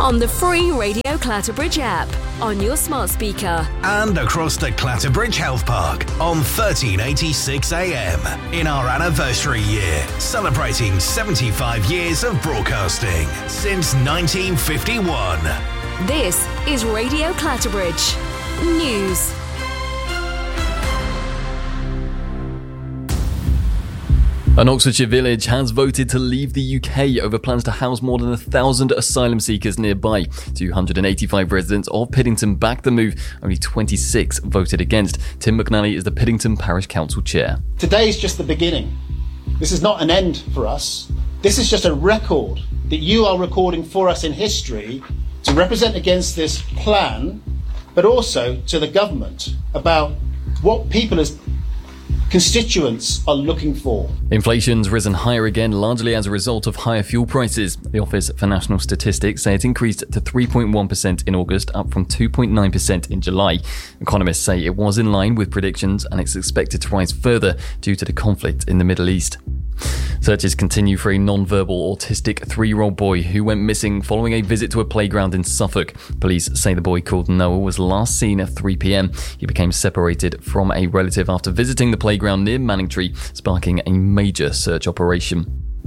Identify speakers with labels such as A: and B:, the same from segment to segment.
A: on the free Radio Clatterbridge app, on your smart speaker,
B: and across the Clatterbridge Health Park on 1386 AM in our anniversary year, celebrating 75 years of broadcasting since 1951.
A: This is Radio Clatterbridge News.
C: An Oxfordshire village has voted to leave the UK over plans to house more than 1,000 asylum seekers nearby. 285 residents of Piddington backed the move, only 26 voted against. Tim McNally is the Piddington Parish Council Chair.
D: Today's just the beginning. This is not an end for us. This is just a record that you are recording for us in history to represent against this plan, but also to the government about what people as constituents are looking for.
C: Inflation's risen higher again, largely as a result of higher fuel prices. The Office for National Statistics say it increased to 3.1% in August, up from 2.9% in July. Economists say it was in line with predictions and it's expected to rise further due to the conflict in the Middle East. Searches continue for a non-verbal autistic 3-year-old boy who went missing following a visit to a playground in Suffolk. Police say the boy called Noah was last seen at 3 p.m. He became separated from a relative after visiting the playground near Manningtree, sparking a major search operation.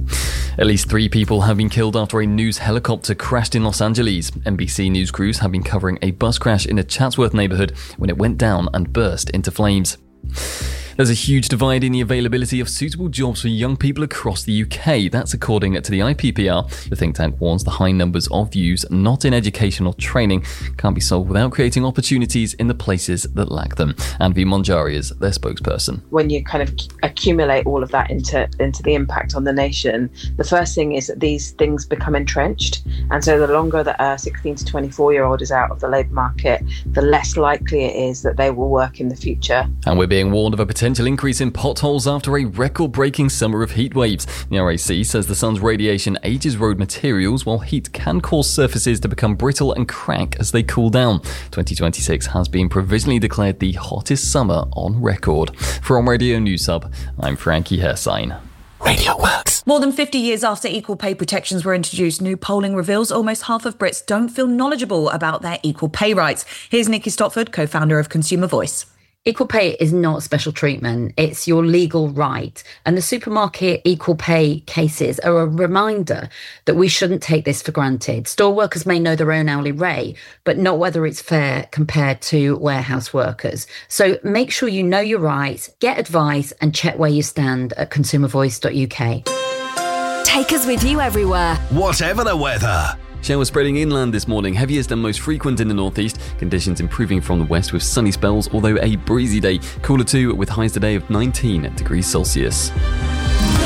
C: At least 3 people have been killed after a news helicopter crashed in Los Angeles. NBC News crews have been covering a bus crash in the Chatsworth neighborhood when it went down and burst into flames. There's a huge divide in the availability of suitable jobs for young people across the UK. That's according to the IPPR. The think tank warns the high numbers of youths not in education or training can't be solved without creating opportunities in the places that lack them. Anvi Monjari is their spokesperson.
E: When you kind of accumulate all of that into the impact on the nation, the first thing is that these things become entrenched. And so the longer that a 16 to 24-year-old is out of the labour market, the less likely it is that they will work in the future.
C: And we're being warned of a potential increase in potholes after a record-breaking summer of heat waves. The RAC says the sun's radiation ages road materials, while heat can cause surfaces to become brittle and crack as they cool down. 2026 has been provisionally declared the hottest summer on record. From Radio News Hub, I'm Frankie Hersign.
B: Radio Works.
F: More than 50 years after equal pay protections were introduced, new polling reveals almost half of Brits don't feel knowledgeable about their equal pay rights. Here's Nikki Stopford, co-founder of Consumer Voice.
G: Equal pay is not special treatment, it's your legal right. And the supermarket equal pay cases are a reminder that we shouldn't take this for granted. Store workers may know their own hourly rate, but not whether it's fair compared to warehouse workers. So make sure you know your rights, get advice and check where you stand at consumervoice.uk.
A: Take us with you everywhere,
B: whatever the weather.
C: Showers spreading inland this morning, heaviest and most frequent in the northeast. Conditions improving from the west with sunny spells, although a breezy day. Cooler too, with highs today of 19 degrees Celsius.